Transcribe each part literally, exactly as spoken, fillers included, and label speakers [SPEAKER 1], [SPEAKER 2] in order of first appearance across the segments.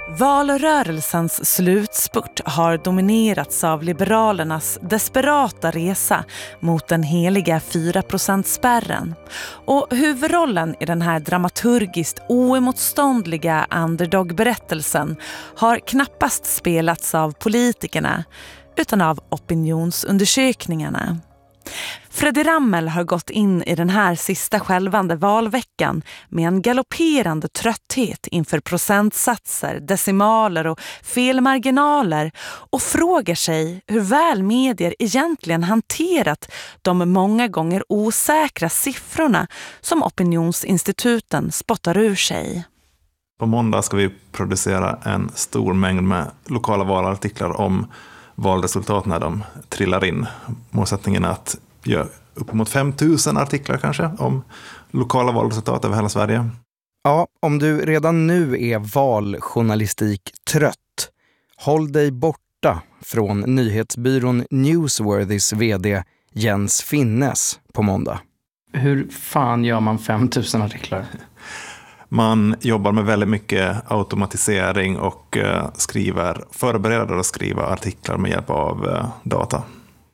[SPEAKER 1] Valrörelsens slutspurt har dominerats av Liberalernas desperata resa mot den heliga fyra procent-spärren. Och huvudrollen i den här dramaturgiskt oemotståndliga underdog-berättelsen har knappast spelats av politikerna utan av opinionsundersökningarna. Freddy Rammel har gått in i den här sista skälvande valveckan med en galopperande trötthet inför procentsatser, decimaler och felmarginaler och frågar sig hur väl medier egentligen hanterat de många gånger osäkra siffrorna som opinionsinstituten spottar ur sig.
[SPEAKER 2] På måndag ska vi producera en stor mängd med lokala valartiklar om valresultat när de trillar in. Målsättningen är att göra uppemot fem tusen artiklar kanske om lokala valresultat över hela Sverige.
[SPEAKER 3] Ja, om du redan nu är valjournalistik trött, håll dig borta från nyhetsbyrån Newsworthys vd Jens Finnes på måndag.
[SPEAKER 4] Hur fan gör man fem tusen artiklar?
[SPEAKER 2] Man jobbar med väldigt mycket automatisering och eh, skriver, förbereder att skriva artiklar med hjälp av eh, data.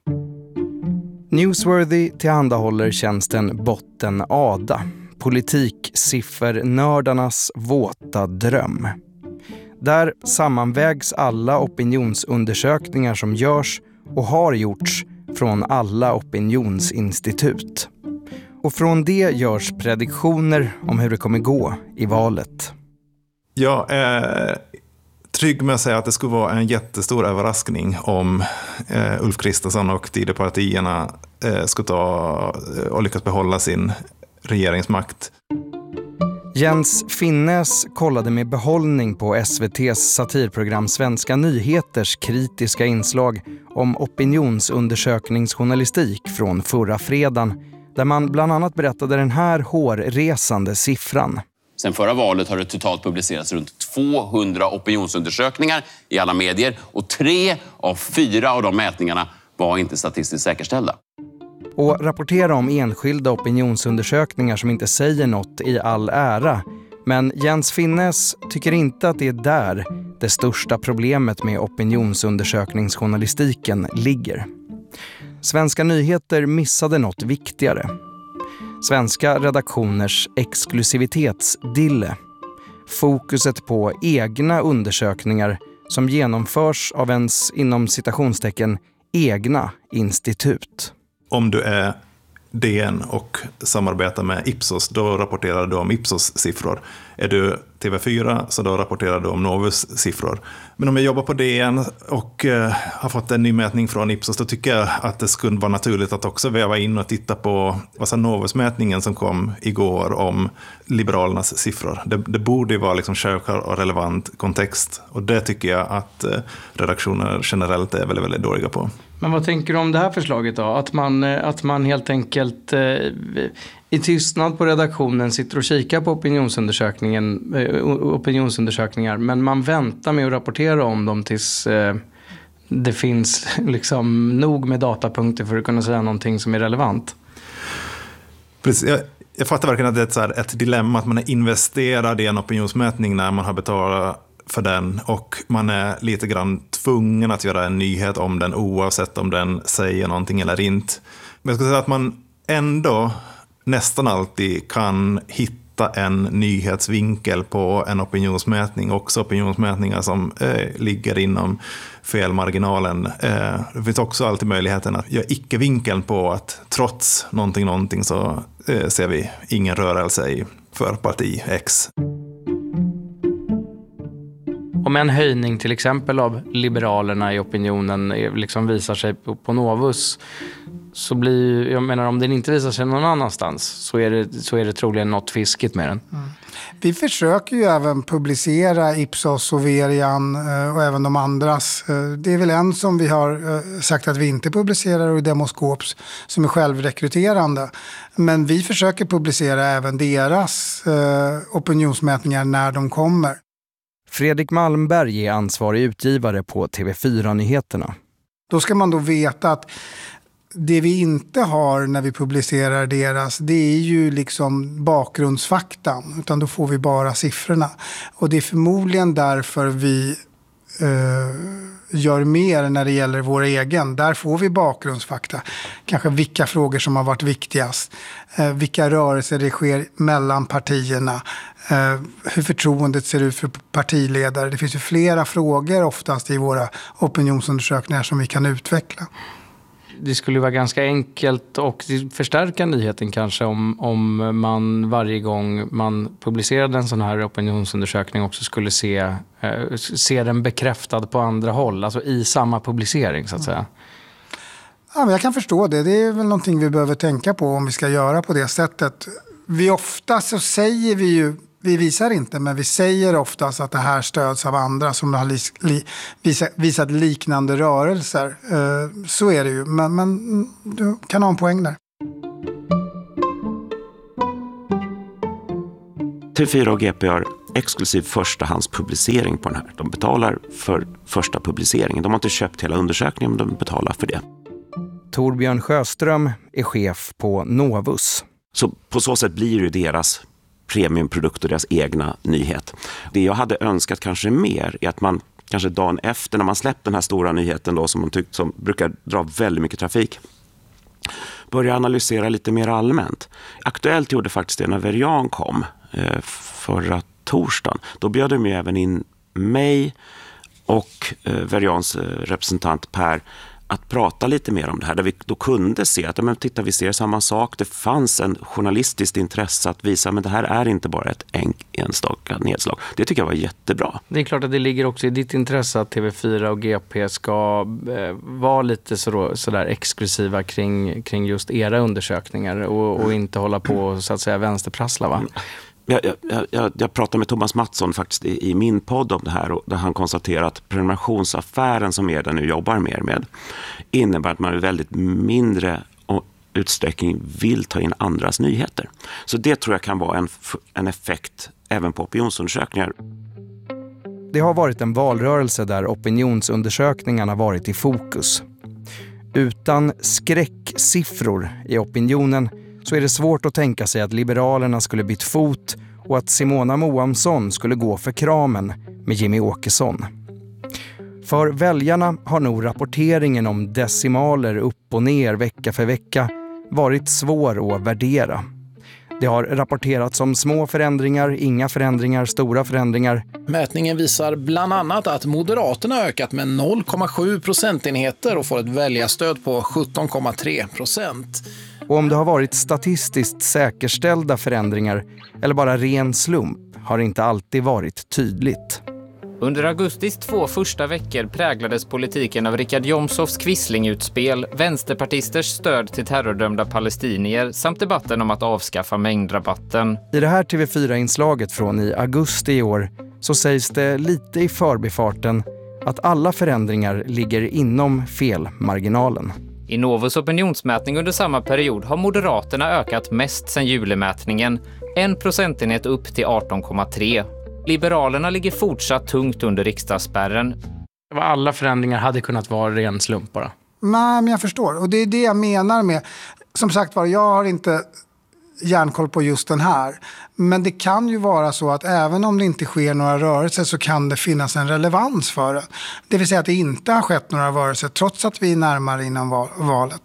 [SPEAKER 3] Newsworthy tillhandahåller tjänsten Botten Ada, politiksiffernördarnas våta dröm. Där sammanvägs alla opinionsundersökningar som görs och har gjorts från alla opinionsinstitut. Och från det görs prediktioner om hur det kommer gå i valet.
[SPEAKER 2] Jag är trygg med att säga att det skulle vara en jättestor överraskning om eh, Ulf Kristersson och Tidöpartierna eh, skulle ta och lyckas behålla sin regeringsmakt.
[SPEAKER 3] Jens Finnes kollade med behållning på S V T:s satirprogram Svenska Nyheters kritiska inslag om opinionsundersökningsjournalistik från förra fredagen, där man bland annat berättade den här hårresande siffran.
[SPEAKER 5] Sen förra valet har det totalt publicerats runt tvåhundra opinionsundersökningar i alla medier och tre av fyra av de mätningarna var inte statistiskt säkerställda.
[SPEAKER 3] Och rapportera om enskilda opinionsundersökningar som inte säger något i all ära. Men Jens Finnes tycker inte att det är där det största problemet med opinionsundersökningsjournalistiken ligger. Svenska Nyheter missade något viktigare. Svenska redaktioners exklusivitetsdille. Fokuset på egna undersökningar som genomförs av ens inom citationstecken egna institut.
[SPEAKER 2] Om du är D N och samarbetar med Ipsos, då rapporterar du om Ipsos siffror. Är du T V fyra så då rapporterar du om Novus siffror. Men om jag jobbar på D N och eh, har fått en ny mätning från Ipsos, då tycker jag att det skulle vara naturligt att också väva in och titta på vad sa Novus-mätningen som kom igår om Liberalernas siffror. Det, det borde ju vara liksom självklar och relevant kontext, och det tycker jag att eh, redaktioner generellt är väldigt, väldigt dåliga på.
[SPEAKER 4] Men vad tänker du om det här förslaget då? Att man, att man helt enkelt eh, i tystnad på redaktionen sitter och kikar på opinionsundersökningen, eh, opinionsundersökningar, men man väntar med att rapportera om dem tills eh, det finns liksom nog med datapunkter för att kunna säga någonting som är relevant.
[SPEAKER 2] Precis, jag, jag fattar verkligen att det är ett, så här, ett dilemma att man är investerad i en opinionsmätning när man har betalat för den, och man är lite grann tvungen att göra en nyhet om den oavsett om den säger någonting eller inte. Men jag skulle säga att man ändå nästan alltid kan hitta en nyhetsvinkel på en opinionsmätning, också opinionsmätningar som eh, ligger inom felmarginalen. Eh, det finns också alltid möjligheten att göra icke-vinkeln på att trots någonting, någonting så eh, ser vi ingen rörelse i för parti X.
[SPEAKER 4] Om en höjning till exempel av Liberalerna i opinionen liksom visar sig på, på Novus, så blir, jag menar, om den inte visar sig någon annanstans så är det, så är det troligen något fiskigt med den.
[SPEAKER 6] Mm. Vi försöker ju även publicera Ipsos och Verian och även de andras. Det är väl en som vi har sagt att vi inte publicerar, och Demoskops som är självrekryterande. Men vi försöker publicera även deras opinionsmätningar när de kommer.
[SPEAKER 3] Fredrik Malmberg är ansvarig utgivare på T V fyra-nyheterna.
[SPEAKER 6] Då ska man då veta att det vi inte har när vi publicerar deras, det är ju liksom bakgrundsfaktan, utan då får vi bara siffrorna. Och det är förmodligen därför vi eh, gör mer när det gäller vår egen. Där får vi bakgrundsfakta. Kanske vilka frågor som har varit viktigast. Eh, vilka rörelser det sker mellan partierna. Eh, hur förtroendet ser ut för partiledare. Det finns ju flera frågor oftast i våra opinionsundersökningar som vi kan utveckla.
[SPEAKER 4] Det skulle vara ganska enkelt och förstärka nyheten kanske om, om man varje gång man publicerade en sån här opinionsundersökning också skulle se, eh, se den bekräftad på andra håll, alltså i samma publicering så att säga.
[SPEAKER 6] Ja, men jag kan förstå det. Det är väl någonting vi behöver tänka på om vi ska göra på det sättet. Vi ofta så säger vi ju, vi visar inte, men vi säger oftast att det här stöds av andra som har li, li, visat, visat liknande rörelser. Uh, så är det ju, men, men du kan ha en poäng där.
[SPEAKER 7] T V fyra och G P har exklusiv förstahandspublicering på den här. De betalar för första publiceringen. De har inte köpt hela undersökningen, men de betalar för det.
[SPEAKER 3] Torbjörn Sjöström är chef på Novus.
[SPEAKER 7] Så på så sätt blir det deras premiumprodukt och deras egna nyhet. Det jag hade önskat kanske mer är att man kanske dagen efter när man släppt den här stora nyheten då, som man tyckt som brukar dra väldigt mycket trafik, börja analysera lite mer allmänt. Aktuellt gjorde faktiskt det när Verian kom eh, förra torsdagen. Då bjöd de ju även in mig och eh, Verians eh, representant Per att prata lite mer om det här, där vi då kunde se att men, titta, vi ser samma sak. Det fanns en journalistiskt intresse att visa men det här är inte bara ett enstaka nedslag. Det tycker jag var jättebra.
[SPEAKER 4] Det är klart att det ligger också i ditt intresse att T V fyra och G P ska eh, vara lite så, så där exklusiva kring, kring just era undersökningar och, och inte hålla på så att säga vänsterprassla, va?
[SPEAKER 7] Jag, jag, jag, jag pratade med Thomas Mattsson faktiskt i, i min podd om det här och där han konstaterar att prenumerationsaffären som Eda nu jobbar mer med innebär att man i väldigt mindre utsträckning vill ta in andras nyheter. Så det tror jag kan vara en, en effekt även på opinionsundersökningar.
[SPEAKER 3] Det har varit en valrörelse där opinionsundersökningarna varit i fokus. Utan skräcksiffror i opinionen så är det svårt att tänka sig att Liberalerna skulle bytt fot och att Simona Moamsson skulle gå för kramen med Jimmy Åkesson. För väljarna har nog rapporteringen om decimaler upp och ner vecka för vecka varit svår att värdera. Det har rapporterats om små förändringar, inga förändringar, stora förändringar.
[SPEAKER 8] Mätningen visar bland annat att Moderaterna ökat med noll komma sju procentenheter och får ett väljarstöd på sjutton komma tre procent.
[SPEAKER 3] Och om det har varit statistiskt säkerställda förändringar eller bara ren slump har inte alltid varit tydligt.
[SPEAKER 9] Under augustis två första veckor präglades politiken av Richard Jomshofs Quisling-utspel, vänsterpartisters stöd till terrordömda palestinier samt debatten om att avskaffa mängdrabatten.
[SPEAKER 3] I det här T V fyra-inslaget från i augusti i år så sägs det lite i förbifarten att alla förändringar ligger inom felmarginalen.
[SPEAKER 9] I Novus opinionsmätning under samma period har Moderaterna ökat mest sedan julemätningen, en procentenhet upp till arton komma tre. Liberalerna ligger fortsatt tungt under riksdagsspärren.
[SPEAKER 4] Alla förändringar hade kunnat vara ren slump bara.
[SPEAKER 6] Nej, men jag förstår. Och det är det jag menar med... Som sagt var, jag har inte järnkoll på just den här. Men det kan ju vara så att även om det inte sker några rörelser så kan det finnas en relevans för det. Det vill säga att det inte har skett några rörelser trots att vi är närmare innan valet.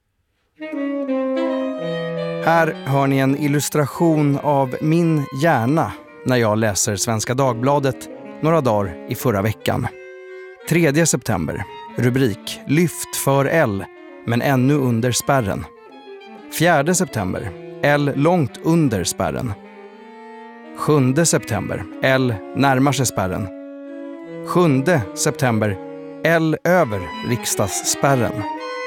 [SPEAKER 3] Här hör ni en illustration av min hjärna när jag läser Svenska Dagbladet några dagar i förra veckan. tredje september. Rubrik: Lyft för L, men ännu under spärren. fjärde september. L långt under spärren. sjunde september. L närmar sig spärren. sjunde september. L över riksdagsspärren.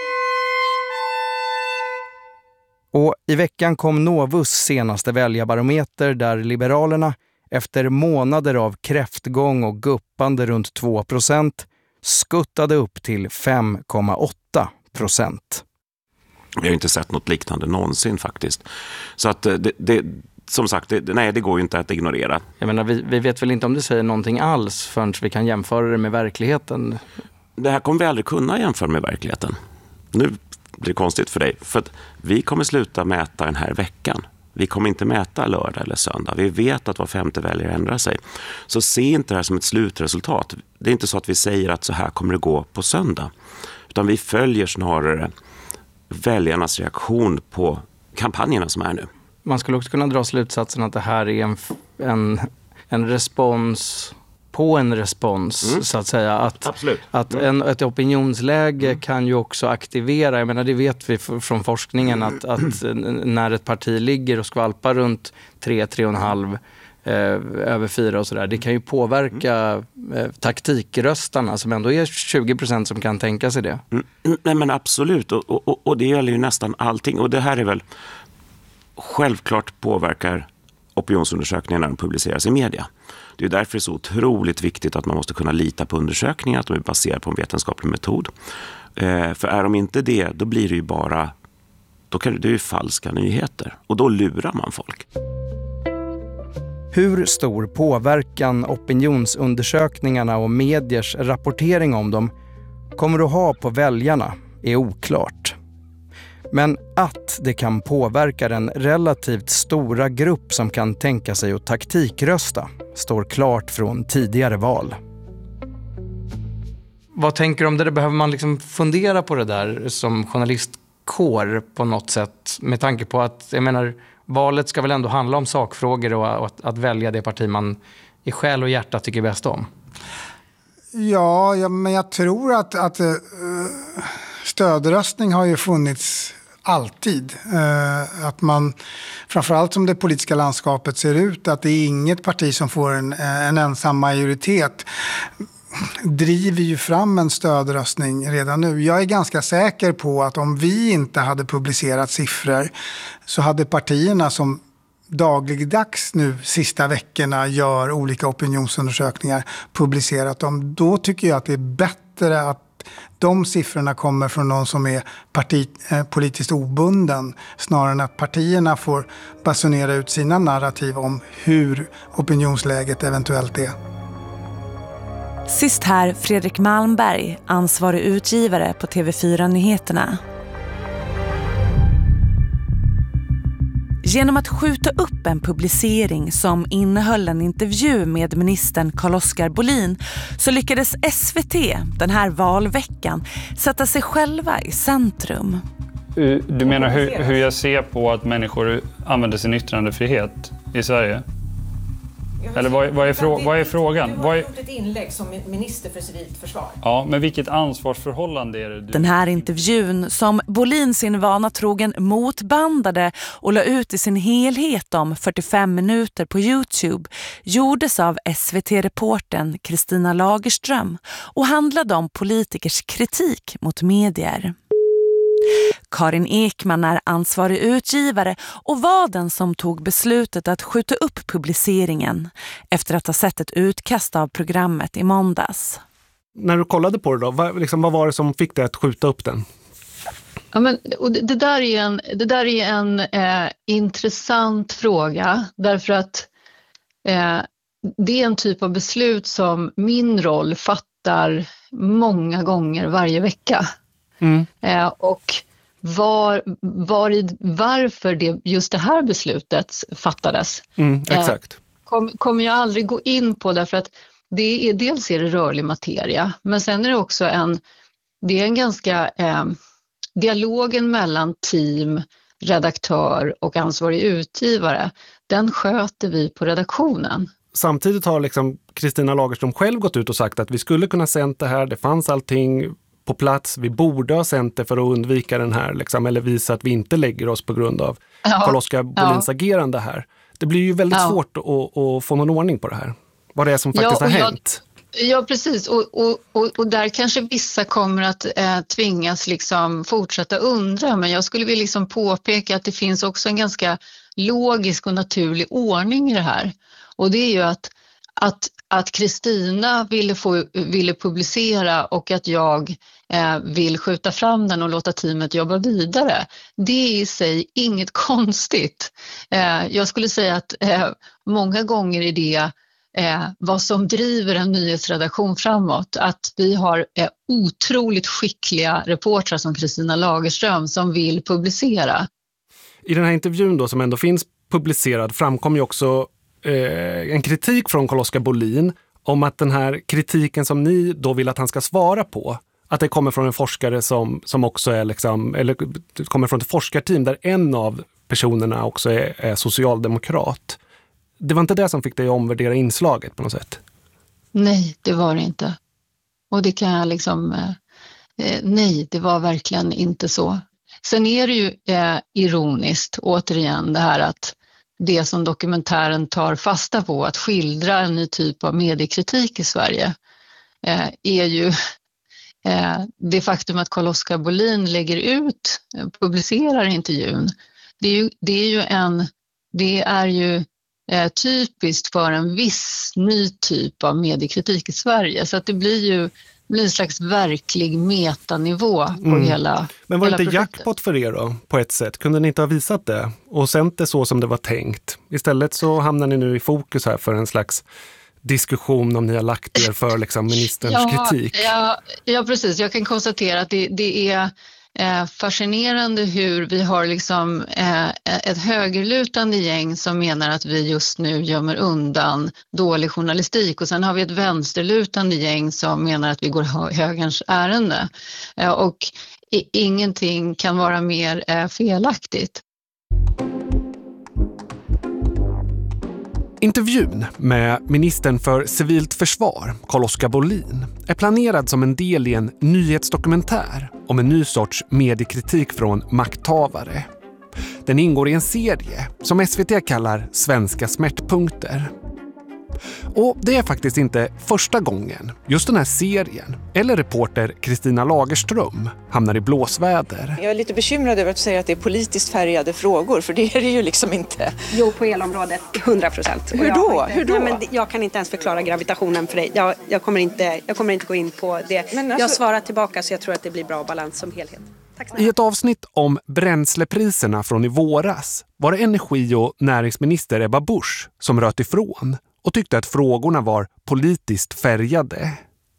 [SPEAKER 3] Och i veckan kom Novus senaste väljarbarometer där Liberalerna efter månader av kräftgång och guppande runt två procent skuttade upp till fem komma åtta procent.
[SPEAKER 7] Vi har inte sett något liknande någonsin faktiskt. Så att det, det som sagt, det, nej, det går ju inte att ignorera.
[SPEAKER 4] Jag menar, vi, vi vet väl inte om det säger någonting alls förrän vi kan jämföra det med verkligheten.
[SPEAKER 7] Det här kommer vi aldrig kunna jämföra med verkligheten. Nu blir konstigt för dig. För att vi kommer sluta mäta den här veckan. Vi kommer inte mäta lördag eller söndag. Vi vet att var femte väljare ändrar sig. Så se inte det här som ett slutresultat. Det är inte så att vi säger att så här kommer det gå på söndag. Utan vi följer snarare väljarnas reaktion på kampanjerna som är nu.
[SPEAKER 4] Man skulle också kunna dra slutsatsen att det här är en, en, en respons på en respons, mm. så att säga. Att,
[SPEAKER 7] Absolut.
[SPEAKER 4] Att en, ett opinionsläge mm. kan ju också aktivera, jag menar det vet vi från forskningen, att, att när ett parti ligger och skvalpar runt tre, tre och en halv, eh, över fyra och sådär, det kan ju påverka eh, taktikröstarna som ändå är tjugo procent som kan tänka sig det.
[SPEAKER 7] Mm. Nej men absolut, och, och, och det gäller ju nästan allting. Och det här är väl självklart påverkar opinionsundersökningar när de publiceras i media. Det är därför det är så otroligt viktigt att man måste kunna lita på undersökningar, att de är baserade på en vetenskaplig metod. Eh, för är de inte det, då blir det ju bara då kan det ju falska nyheter. Och då lurar man folk.
[SPEAKER 3] Hur stor påverkan opinionsundersökningarna och mediers rapportering om dem kommer att ha på väljarna är oklart. Men att det kan påverka den relativt stora grupp som kan tänka sig att taktikrösta står klart från tidigare val.
[SPEAKER 4] Vad tänker du om det? Där behöver man liksom fundera på det där som journalistkår på något sätt, med tanke på att, jag menar, valet ska väl ändå handla om sakfrågor och att, att välja det parti man i själ och hjärta tycker bäst om.
[SPEAKER 6] Ja, ja men jag tror att, att uh, stödröstning har ju funnits alltid. Uh, att man, framförallt som det politiska landskapet ser ut, att det är inget parti som får en, en ensam majoritet, driver ju fram en stödröstning redan nu. Jag är ganska säker på att om vi inte hade publicerat siffror så hade partierna som dagligdags nu sista veckorna gör olika opinionsundersökningar publicerat dem. Då tycker jag att det är bättre att de siffrorna kommer från någon som är parti, eh, politiskt obunden snarare än att partierna får basunera ut sina narrativ om hur opinionsläget eventuellt är.
[SPEAKER 1] Sist här Fredrik Malmberg, ansvarig utgivare på T V fyra Nyheterna. Genom att skjuta upp en publicering som innehöll en intervju med ministern Carl-Oskar Bolin så lyckades S V T den här valveckan sätta sig själva i centrum.
[SPEAKER 10] Du menar hur, hur jag ser på att människor använder sin yttrandefrihet i Sverige? Eller vad, vad, är, frå, vad är frågan?
[SPEAKER 11] Du har gjort ett inlägg som minister för civilt försvar.
[SPEAKER 10] Ja, men vilket ansvarsförhållande är det? Du...
[SPEAKER 1] Den här intervjun som Bolin sin vana trogen motbandade och la ut i sin helhet om fyrtiofem minuter på YouTube gjordes av S V T-reportern Kristina Lagerström och handlade om politikers kritik mot medier. Karin Ekman är ansvarig utgivare och var den som tog beslutet att skjuta upp publiceringen efter att ha sett ett utkast av programmet i måndags.
[SPEAKER 12] När du kollade på det då, vad, liksom, vad var det som fick dig att skjuta upp den?
[SPEAKER 13] Ja, men, och det, det där är en, det där är en eh, intressant fråga därför att eh, det är en typ av beslut som min roll fattar många gånger varje vecka. Mm. Eh, och var, var i, varför det, just det här beslutet fattades
[SPEAKER 12] mm, exakt.
[SPEAKER 13] eh, kom, kommer jag aldrig gå in på därför att det är, dels är det rörlig materia men sen är det också en, det är en ganska eh, dialogen mellan team, redaktör och ansvarig utgivare, den sköter vi på redaktionen.
[SPEAKER 12] Samtidigt har liksom Kristina Lagerström själv gått ut och sagt att vi skulle kunna sänt det här, det fanns allting på plats, vi borde ha sänt det för att undvika den här, liksom, eller visa att vi inte lägger oss på grund av ja. Carl-Oskar Bolins ja. agerande här. Det blir ju väldigt ja. svårt att, att få någon ordning på det här. Vad det är som faktiskt ja, har hänt.
[SPEAKER 13] Jag, ja, precis. Och, och, och, och där kanske vissa kommer att eh, tvingas liksom fortsätta undra, men jag skulle vilja liksom påpeka att det finns också en ganska logisk och naturlig ordning i det här. Och det är ju att att att Kristina ville få ville publicera och att jag eh, vill skjuta fram den och låta teamet jobba vidare. Det är i sig inget konstigt. Eh, jag skulle säga att eh, många gånger är det eh, vad som driver en nyhetsredaktion framåt. Att vi har eh, otroligt skickliga reportrar som Kristina Lagerström som vill publicera.
[SPEAKER 12] I den här intervjun då som ändå finns publicerad framkom ju också eh, en kritik från Carl-Oskar Bolin om att den här kritiken som ni då vill att han ska svara på, att det kommer från en forskare som, som också är liksom, eller det kommer från ett forskarteam där en av personerna också är, är socialdemokrat. Det var inte det som fick dig att omvärdera inslaget på något sätt?
[SPEAKER 13] Nej, det var det inte. Och det kan jag liksom, eh, nej, det var verkligen inte så. Sen är det ju eh, ironiskt, återigen, det här att det som dokumentären tar fasta på, att skildra en ny typ av mediekritik i Sverige, eh, är ju eh, det faktum att Carl-Oskar Bolin lägger ut, publicerar intervjun. Det är ju, det är ju, en, det är ju eh, typiskt för en viss ny typ av mediekritik i Sverige. Så att det blir ju blir en slags verklig metanivå på
[SPEAKER 12] mm.
[SPEAKER 13] hela
[SPEAKER 12] Men var det
[SPEAKER 13] hela
[SPEAKER 12] inte
[SPEAKER 13] projektet.
[SPEAKER 12] jackpot för er då, på ett sätt? Kunde ni inte ha visat det och sänt det så som det var tänkt? Istället så hamnar ni nu i fokus här för en slags diskussion om ni har lagt er för liksom, ministerns
[SPEAKER 13] ja,
[SPEAKER 12] kritik.
[SPEAKER 13] Ja, ja, precis. Jag kan konstatera att det, det är eh, fascinerande hur vi har liksom, eh, ett högerlutande gäng som menar att vi just nu gömmer undan dålig journalistik, och sen har vi ett vänsterlutande gäng som menar att vi går hö- högerns ärende. Eh, och i, ingenting kan vara mer eh, felaktigt.
[SPEAKER 12] Intervjun med ministern för civilt försvar, Carl-Oskar Bolin, är planerad som en del i en nyhetsdokumentär om en ny sorts mediekritik från makthavare. Den ingår i en serie som S V T kallar Svenska smärtpunkter. Och det är faktiskt inte första gången just den här serien eller reporter Kristina Lagerström hamnar i blåsväder.
[SPEAKER 14] Jag är lite bekymrad över att du säger att det är politiskt färgade frågor, för det är det ju liksom inte.
[SPEAKER 15] Jo, på elområdet, hundra procent.
[SPEAKER 14] Hur då? Hur då?
[SPEAKER 15] Nej, men jag kan inte ens förklara gravitationen för dig. Jag, jag, kommer, inte, jag kommer inte gå in på det. Men alltså... Jag svarar tillbaka, så jag tror att det blir bra balans som helhet.
[SPEAKER 12] I ett avsnitt om bränslepriserna från i våras var det energi- och näringsminister Ebba Busch som röt ifrån och tyckte att frågorna var politiskt färgade.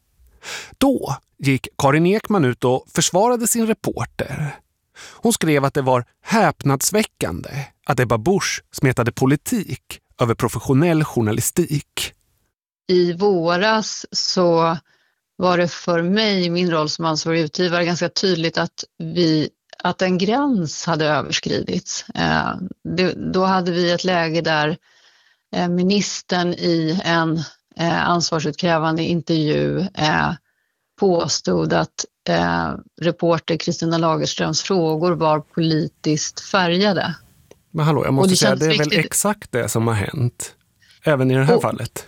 [SPEAKER 12] Då gick Karin Ekman ut och försvarade sin reporter. Hon skrev att det var häpnadsväckande att Ebba Busch smetade politik över professionell journalistik.
[SPEAKER 13] I våras så var det för mig, min roll som ansvarig utgivare, ganska tydligt att, vi, att en gräns hade överskridits. Eh, det, då hade vi ett läge där eh, ministern i en eh, ansvarsutkrävande intervju eh, påstod att eh, reporter Kristina Lagerströms frågor var politiskt färgade.
[SPEAKER 12] Men hallå, jag måste
[SPEAKER 13] det
[SPEAKER 12] säga, det är
[SPEAKER 13] riktigt...
[SPEAKER 12] väl exakt det som har hänt, även i det här
[SPEAKER 13] och,
[SPEAKER 12] fallet?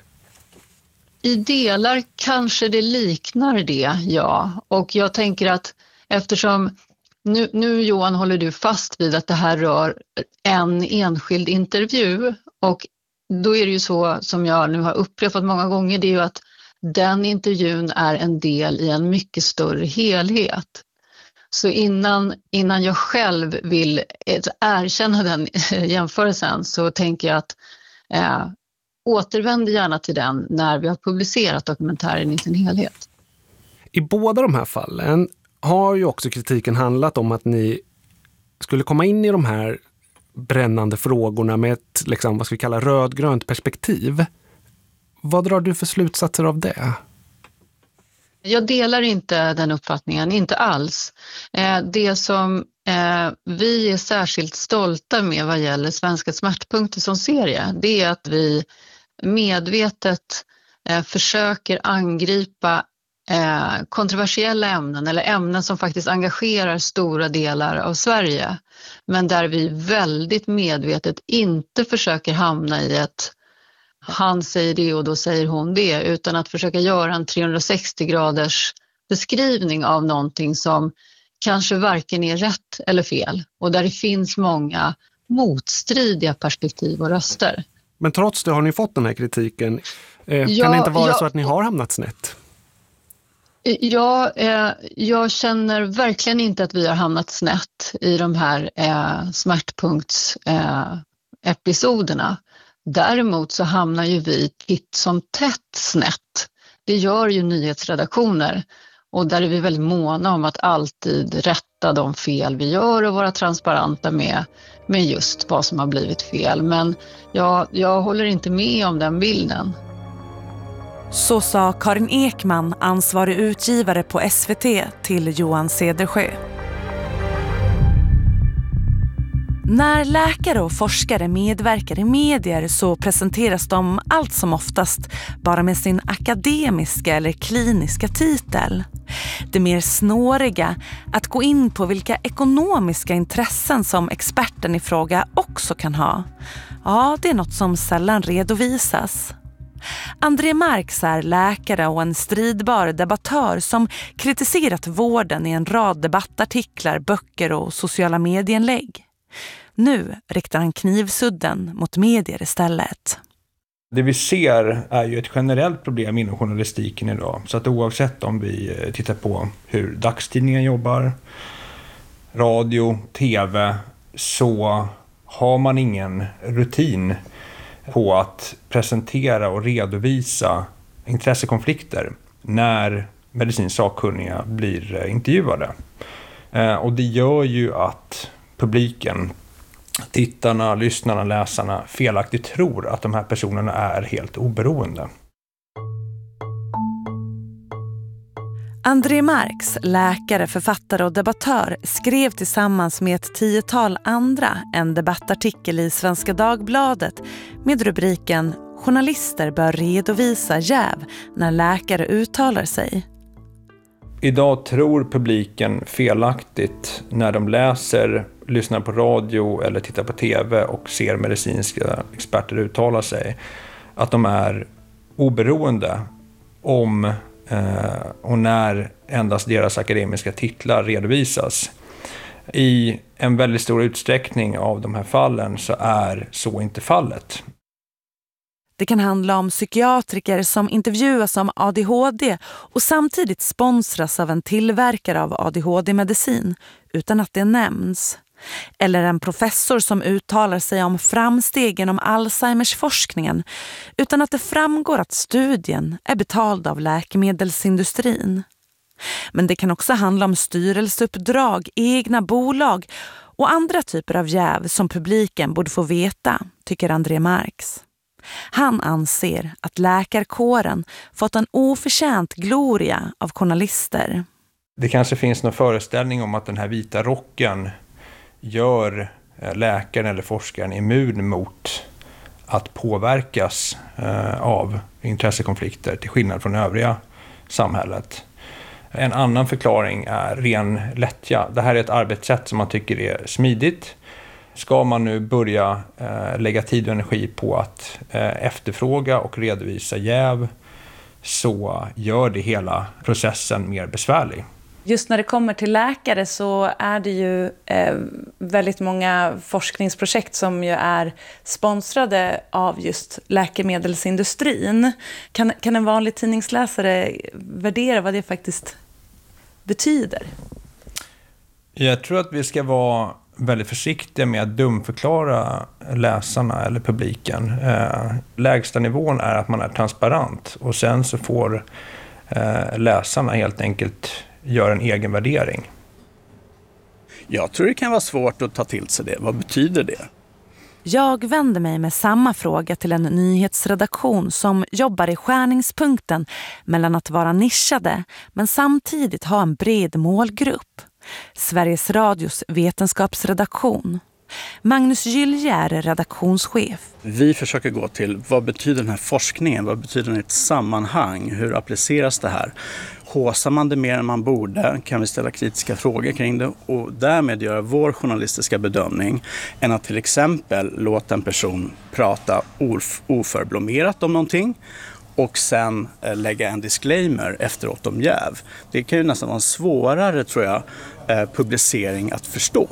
[SPEAKER 13] I delar kanske det liknar det, ja. Och jag tänker att eftersom nu, nu Johan håller du fast vid att det här rör en enskild intervju, och då är det ju så som jag nu har upprepat många gånger, det är ju att den intervjun är en del i en mycket större helhet. Så innan, innan jag själv vill erkänna den jämförelsen, så tänker jag att eh, återvänder gärna till den när vi har publicerat dokumentären i sin helhet.
[SPEAKER 12] I båda de här fallen har ju också kritiken handlat om att ni skulle komma in i de här brännande frågorna med ett, liksom, vad ska vi kalla, rödgrönt perspektiv. Vad drar du för slutsatser av det?
[SPEAKER 13] Jag delar inte den uppfattningen, inte alls. Det som vi är särskilt stolta med vad gäller Svenska smärtpunkter som serie, det är att vi medvetet försöker angripa kontroversiella ämnen eller ämnen som faktiskt engagerar stora delar av Sverige. Men där vi väldigt medvetet inte försöker hamna i ett han säger det och då säger hon det, utan att försöka göra en trehundrasextio graders beskrivning av någonting som kanske varken är rätt eller fel, och där det finns många motstridiga perspektiv och röster.
[SPEAKER 12] Men trots det har ni fått den här kritiken. Eh,
[SPEAKER 13] ja,
[SPEAKER 12] kan det inte vara
[SPEAKER 13] ja,
[SPEAKER 12] så att ni har hamnat snett?
[SPEAKER 13] Ja, eh, jag känner verkligen inte att vi har hamnat snett i de här eh, smärtpunktsepisoderna. Eh, Däremot så hamnar ju vi titt som tätt snett. Det gör ju nyhetsredaktioner. Och där är vi väldigt måna om att alltid rätta de fel vi gör och vara transparenta med, med just vad som har blivit fel. Men jag, jag håller inte med om den bilden.
[SPEAKER 1] Så sa Karin Ekman, ansvarig utgivare på S V T, till Johan Cedersjö. När läkare och forskare medverkar i medier så presenteras de allt som oftast bara med sin akademiska eller kliniska titel. Det mer snåriga, att gå in på vilka ekonomiska intressen som experten i fråga också kan ha. Ja, det är något som sällan redovisas. André Marx är läkare och en stridbar debattör som kritiserat vården i en rad debattartiklar, böcker och sociala medieinlägg. Nu riktar han knivsudden mot medier istället.
[SPEAKER 16] Det vi ser är ju ett generellt problem inom journalistiken idag. Så att oavsett om vi tittar på hur dagstidningen jobbar, radio, tv, så har man ingen rutin på att presentera och redovisa intressekonflikter när medicinskt sakkunniga blir intervjuade. Och det gör ju att publiken, tittarna, lyssnarna, läsarna felaktigt tror att de här personerna är helt oberoende.
[SPEAKER 1] André Marx, läkare, författare och debattör, skrev tillsammans med ett tiotal andra en debattartikel i Svenska Dagbladet med rubriken "Journalister bör redovisa jäv när läkare uttalar sig".
[SPEAKER 16] Idag tror publiken felaktigt när de läser, lyssnar på radio eller tittar på tv och ser medicinska experter uttala sig, att de är oberoende om eh, och när endast deras akademiska titlar redovisas. I en väldigt stor utsträckning av de här fallen så är så inte fallet.
[SPEAKER 1] Det kan handla om psykiatriker som intervjuas om A D H D och samtidigt sponsras av en tillverkare av A D H D-medicin utan att det nämns. Eller en professor som uttalar sig om framstegen om Alzheimers-forskningen utan att det framgår att studien är betald av läkemedelsindustrin. Men det kan också handla om styrelseuppdrag, egna bolag och andra typer av jäv som publiken borde få veta, tycker André Marx. Han anser att läkarkåren fått en oförtjänt gloria av journalister.
[SPEAKER 16] Det kanske finns någon föreställning om att den här vita rocken gör läkaren eller forskaren immun mot att påverkas av intressekonflikter till skillnad från övriga samhället. En annan förklaring är ren lättja. Det här är ett arbetssätt som man tycker är smidigt. Ska man nu börja eh, lägga tid och energi på att eh, efterfråga och redovisa jäv, så gör det hela processen mer besvärlig.
[SPEAKER 1] Just när det kommer till läkare så är det ju eh, väldigt många forskningsprojekt som ju är sponsrade av just läkemedelsindustrin. Kan, kan en vanlig tidningsläsare värdera vad det faktiskt betyder?
[SPEAKER 16] Jag tror att vi ska vara väldigt försiktiga med att dumförklara läsarna eller publiken. Eh, lägsta nivån är att man är transparent och sen så får eh, läsarna helt enkelt göra en egen värdering.
[SPEAKER 17] Jag tror det kan vara svårt att ta till sig det. Vad betyder det?
[SPEAKER 1] Jag vänder mig med samma fråga till en nyhetsredaktion som jobbar i skärningspunkten mellan att vara nischade men samtidigt ha en bred målgrupp. Sveriges Radios vetenskapsredaktion. Magnus Gylje är redaktionschef.
[SPEAKER 17] Vi försöker gå till vad betyder den här forskningen? Vad betyder den i ett sammanhang? Hur appliceras det här? Håsar man det mer än man borde? Kan vi ställa kritiska frågor kring det? Och därmed göra vår journalistiska bedömning än att till exempel låta en person prata of- oförblommerat om någonting och sen eh, lägga en disclaimer efteråt om jäv. Det kan ju nästan vara en svårare, tror jag, eh, publicering att förstå.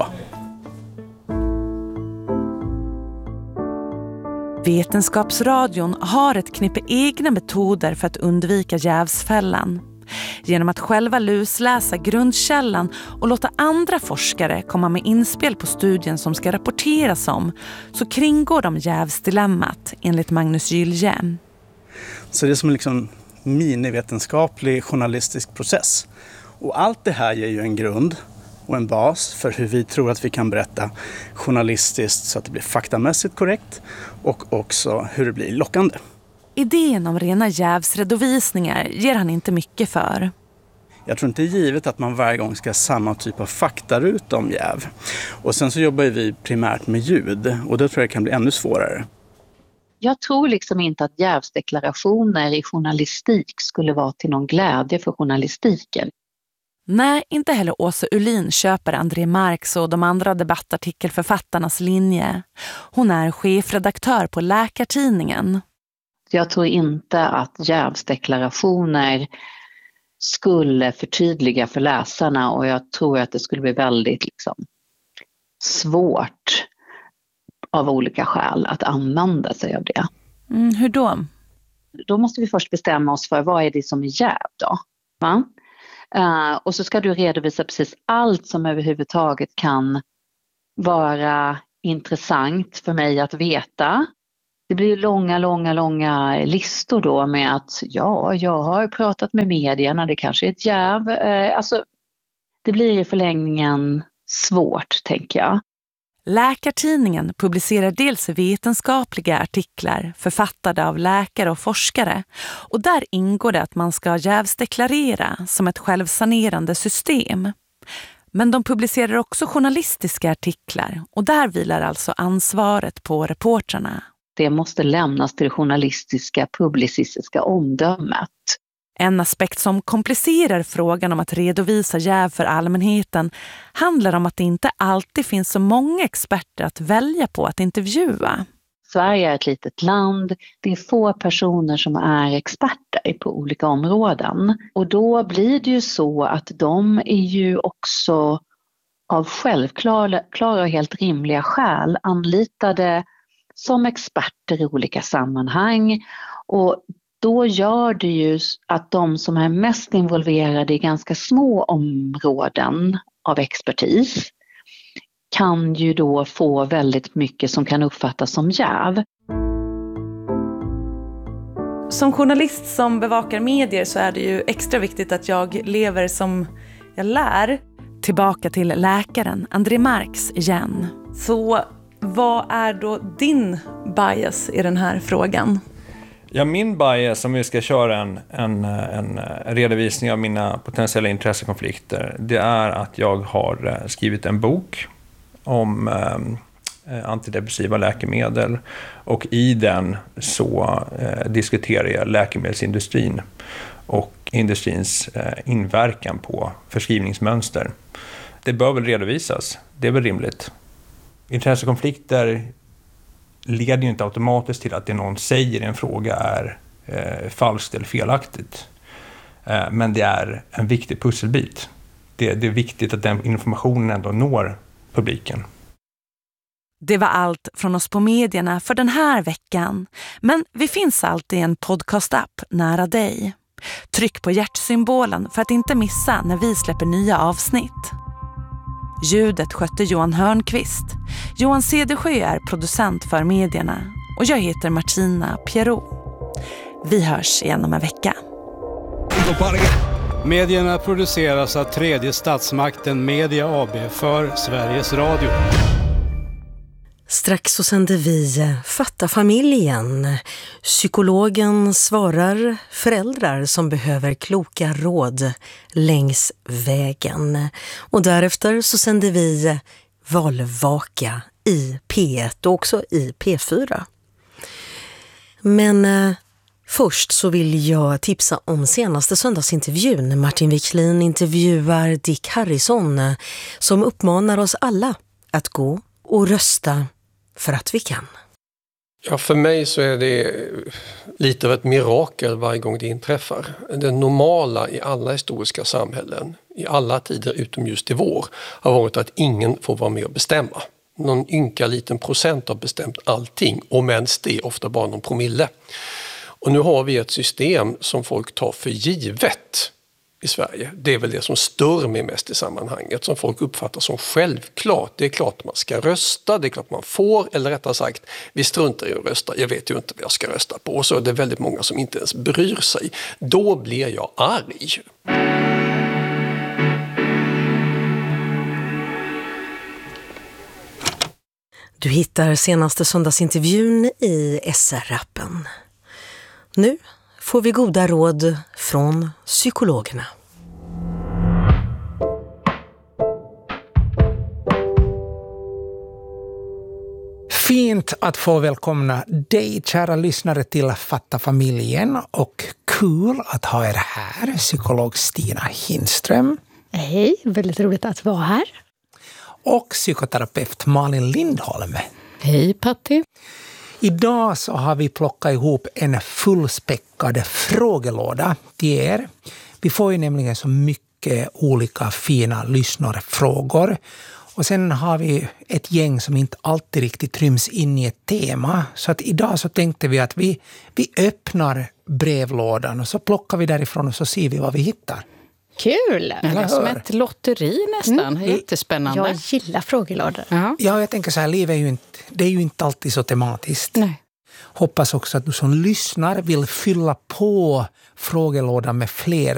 [SPEAKER 1] Vetenskapsradion har ett knippe egna metoder för att undvika jävsfällan. Genom att själva lusläsa grundkällan och låta andra forskare komma med inspel på studien som ska rapporteras om, så kringgår de jävsdilemmat enligt Magnus Gylje.
[SPEAKER 17] Så det är som liksom minivetenskaplig journalistisk process. Och allt det här ger ju en grund och en bas för hur vi tror att vi kan berätta journalistiskt så att det blir faktamässigt korrekt och också hur det blir lockande.
[SPEAKER 1] Idén om rena jävsredovisningar ger han inte mycket för.
[SPEAKER 17] Jag tror inte det är givet att man varje gång ska ha samma typ av faktaruta om jäv. Och sen så jobbar vi primärt med ljud och då tror jag det kan bli ännu svårare.
[SPEAKER 13] Jag tror liksom inte att jävsdeklarationer i journalistik skulle vara till någon glädje för journalistiken.
[SPEAKER 1] Nej, inte heller Åsa Uhlin köper André Marx och de andra debattartikelförfattarnas linje. Hon är chefredaktör på Läkartidningen.
[SPEAKER 13] Jag tror inte att jävsdeklarationer skulle förtydliga för läsarna och jag tror att det skulle bli väldigt liksom, svårt av olika skäl att använda sig av det.
[SPEAKER 1] Mm, hur då?
[SPEAKER 13] Då måste vi först bestämma oss för vad är det som är jäv då? Va? Uh, och så ska du redovisa precis allt som överhuvudtaget kan vara intressant för mig att veta. Det blir långa, långa, långa listor då med att ja, jag har pratat med medierna, det kanske är ett jäv. Uh, alltså, det blir i förlängningen svårt, tänker jag.
[SPEAKER 1] Läkartidningen publicerar dels vetenskapliga artiklar författade av läkare och forskare och där ingår det att man ska jävsdeklarera som ett självsanerande system. Men de publicerar också journalistiska artiklar och där vilar alltså ansvaret på reportrarna.
[SPEAKER 13] Det måste lämnas till det journalistiska, publicistiska omdömet.
[SPEAKER 1] En aspekt som komplicerar frågan om att redovisa jäv för allmänheten handlar om att det inte alltid finns så många experter att välja på att intervjua.
[SPEAKER 13] Sverige är ett litet land. Det är få personer som är experter på olika områden. Och då blir det ju så att de är ju också av självklara och helt rimliga skäl anlitade som experter i olika sammanhang. Och då gör det ju att de som är mest involverade i ganska små områden av expertis kan ju då få väldigt mycket som kan uppfattas som jäv.
[SPEAKER 1] Som journalist som bevakar medier så är det ju extra viktigt att jag lever som jag lär. Tillbaka till läkaren André Marx igen. Så vad är då din bias i den här frågan?
[SPEAKER 16] Ja, min bias, om vi ska köra en, en, en redovisning av mina potentiella intressekonflikter, det är att jag har skrivit en bok om eh, antidepressiva läkemedel och i den så eh, diskuterar jag läkemedelsindustrin och industrins eh, inverkan på förskrivningsmönster. Det bör väl redovisas, det är väl rimligt. Intressekonflikter leder ju inte automatiskt till att det någon säger i en fråga är eh, falskt eller felaktigt. Eh, men det är en viktig pusselbit. Det, det är viktigt att den informationen ändå når publiken.
[SPEAKER 1] Det var allt från oss på medierna för den här veckan. Men vi finns alltid i en podcast-app nära dig. Tryck på hjärtsymbolen för att inte missa när vi släpper nya avsnitt. Ljudet skötte Johan Hörnqvist. Johan Cedersjö är producent för medierna. Och jag heter Martina Pierrot. Vi hörs igen om en vecka.
[SPEAKER 18] Medierna produceras av tredje statsmakten Media A B för Sveriges Radio.
[SPEAKER 19] Strax så sänder vi Fatta familjen. Psykologen svarar föräldrar som behöver kloka råd längs vägen. Och därefter så sänder vi Valvaka i P ett och också i P fyra. Men eh, först så vill jag tipsa om senaste söndagsintervjun. Martin Wiklin intervjuar Dick Harrison som uppmanar oss alla att gå och rösta för att vi kan.
[SPEAKER 20] Ja, för mig så är det lite av ett mirakel varje gång det inträffar. Det normala i alla historiska samhällen, i alla tider utom just i vår, har varit att ingen får vara med och bestämma. Någon ynka liten procent har bestämt allting, och mens det är ofta bara någon promille. Och nu har vi ett system som folk tar för givet. i Sverige. Det är väl det som stör mig mest i sammanhanget, som folk uppfattar som självklart. Det är klart man ska rösta, det är klart man får, eller rättare sagt, vi struntar i att rösta, jag vet ju inte vad jag ska rösta på. Och så är det väldigt många som inte ens bryr sig. Då blir jag arg.
[SPEAKER 19] Du hittar senaste söndagsintervjun i S R-appen. Nu får vi goda råd från psykologerna.
[SPEAKER 21] Fint att få välkomna dig, kära lyssnare, till Fatta familjen, och kul att ha er här, psykolog Stina Hindström.
[SPEAKER 22] Hej, väldigt roligt att vara här.
[SPEAKER 21] Och psykoterapeut Malin Lindholm.
[SPEAKER 22] Hej Patti.
[SPEAKER 21] Idag så har vi plockat ihop en fullspäckad frågelåda till er. Vi får ju nämligen så mycket olika fina lyssnarfrågor. Och sen har vi ett gäng som inte alltid riktigt ryms in i ett tema. Så att idag så tänkte vi att vi, vi öppnar brevlådan och så plockar vi därifrån och så ser vi vad vi hittar.
[SPEAKER 22] Kul!
[SPEAKER 21] Det är
[SPEAKER 22] som ett lotteri nästan. Mm. Jättespännande.
[SPEAKER 21] Jag
[SPEAKER 22] gillar frågelådor.
[SPEAKER 21] Ja, jag tänker så här, livet är ju inte, det är ju inte alltid så tematiskt.
[SPEAKER 22] Nej.
[SPEAKER 21] Hoppas också att du som lyssnar vill fylla på frågelådan med fler